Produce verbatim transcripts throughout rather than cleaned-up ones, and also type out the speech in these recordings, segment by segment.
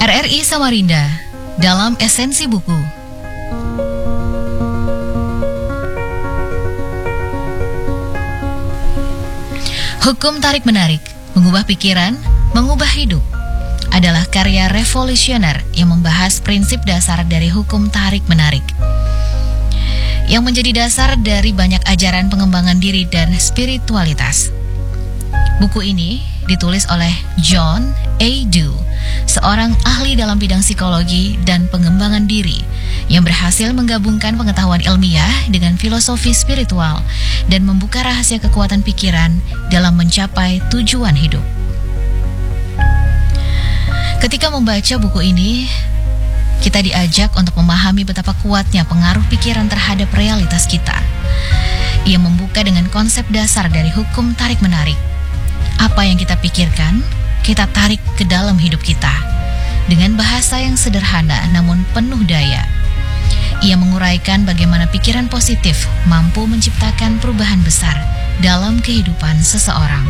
R R I Samarinda dalam esensi buku. Hukum tarik-menarik, mengubah pikiran, mengubah hidup adalah karya revolusioner yang membahas prinsip dasar dari hukum tarik-menarik yang menjadi dasar dari banyak ajaran pengembangan diri dan spiritualitas. Buku ini ditulis oleh John A. Dewey, seorang ahli dalam bidang psikologi dan pengembangan diri yang berhasil menggabungkan pengetahuan ilmiah dengan filosofi spiritual dan membuka rahasia kekuatan pikiran dalam mencapai tujuan hidup. Ketika membaca buku ini, kita diajak untuk memahami betapa kuatnya pengaruh pikiran terhadap realitas kita. Ia membuka dengan konsep dasar dari hukum tarik-menarik. Apa yang kita pikirkan, kita tarik ke dalam hidup kita. Dengan bahasa yang sederhana namun penuh daya, ia menguraikan bagaimana pikiran positif mampu menciptakan perubahan besar dalam kehidupan seseorang.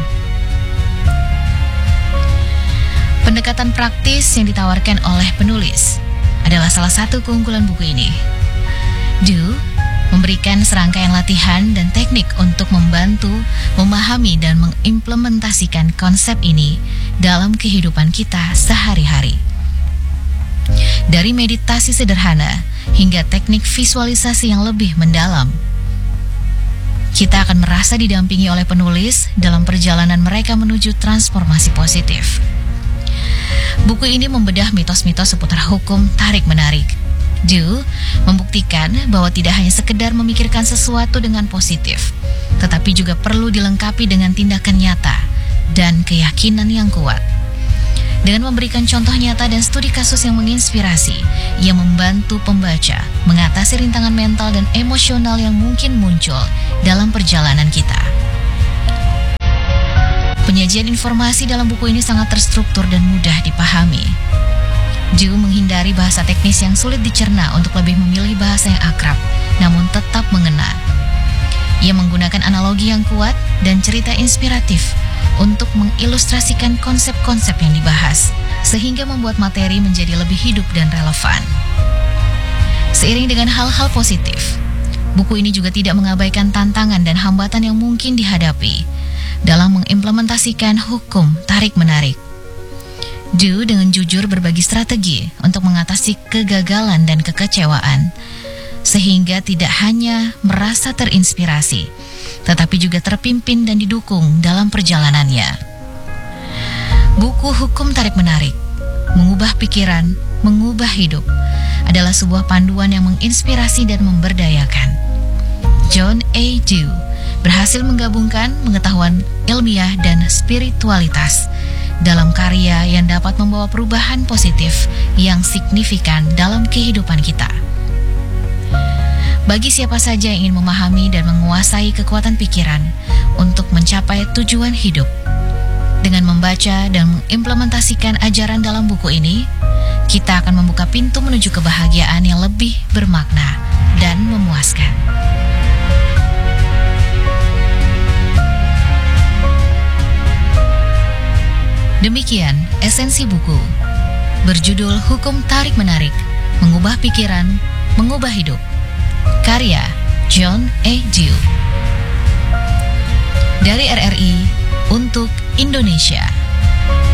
Pendekatan praktis yang ditawarkan oleh penulis adalah salah satu keunggulan buku ini. Dewey memberikan serangkaian latihan dan teknik untuk membantu memahami dan mengimplementasikan konsep ini dalam kehidupan kita sehari-hari. Dari meditasi sederhana hingga teknik visualisasi yang lebih mendalam, kita akan merasa didampingi oleh penulis dalam perjalanan mereka menuju transformasi positif. Buku ini membedah mitos-mitos seputar hukum tarik-menarik. Dewey membuktikan bahwa tidak hanya sekedar memikirkan sesuatu dengan positif, tetapi juga perlu dilengkapi dengan tindakan nyata dan keyakinan yang kuat. Dengan memberikan contoh nyata dan studi kasus yang menginspirasi, ia membantu pembaca mengatasi rintangan mental dan emosional yang mungkin muncul dalam perjalanan kita. Penyajian informasi dalam buku ini sangat terstruktur dan mudah dipahami. Dewey menghindari bahasa teknis yang sulit dicerna untuk lebih memilih bahasa yang akrab, namun tetap mengena. Ia menggunakan analogi yang kuat dan cerita inspiratif untuk mengilustrasikan konsep-konsep yang dibahas, sehingga membuat materi menjadi lebih hidup dan relevan. Seiring dengan hal-hal positif, buku ini juga tidak mengabaikan tantangan dan hambatan yang mungkin dihadapi dalam mengimplementasikan hukum tarik-menarik. Dewey dengan jujur berbagi strategi untuk mengatasi kegagalan dan kekecewaan, sehingga tidak hanya merasa terinspirasi, tetapi juga terpimpin dan didukung dalam perjalanannya. Buku Hukum Tarik-Menarik, Mengubah Pikiran, Mengubah Hidup adalah sebuah panduan yang menginspirasi dan memberdayakan. John A. Dewey berhasil menggabungkan pengetahuan ilmiah dan spiritualitas dalam karya yang dapat membawa perubahan positif yang signifikan dalam kehidupan kita. Bagi siapa saja yang ingin memahami dan menguasai kekuatan pikiran untuk mencapai tujuan hidup, dengan membaca dan mengimplementasikan ajaran dalam buku ini, kita akan membuka pintu menuju kebahagiaan yang lebih bermakna dan memuaskan. Demikian esensi buku berjudul Hukum Tarik-Menarik, Mengubah Pikiran, Mengubah Hidup, karya John A. Dewey dari R R I untuk Indonesia.